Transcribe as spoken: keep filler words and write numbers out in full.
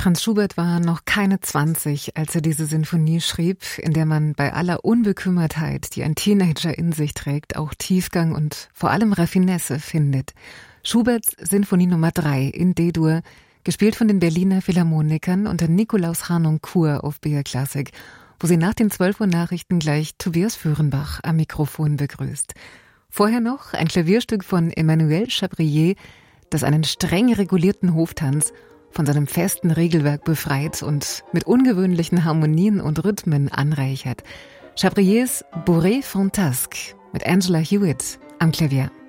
Franz Schubert war noch keine zwanzig, als er diese Sinfonie schrieb, in der man bei aller Unbekümmertheit, die ein Teenager in sich trägt, auch Tiefgang und vor allem Raffinesse findet. Schuberts Sinfonie Nummer drei in D-Dur, gespielt von den Berliner Philharmonikern unter Nikolaus Harnoncourt auf B R Classic, wo sie nach den zwölf Uhr Nachrichten gleich Tobias Föhrenbach am Mikrofon begrüßt. Vorher noch ein Klavierstück von Emmanuel Chabrier, das einen streng regulierten Hoftanz von seinem festen Regelwerk befreit und mit ungewöhnlichen Harmonien und Rhythmen anreichert. Chabriers Bourrée Fantasque mit Angela Hewitt am Klavier.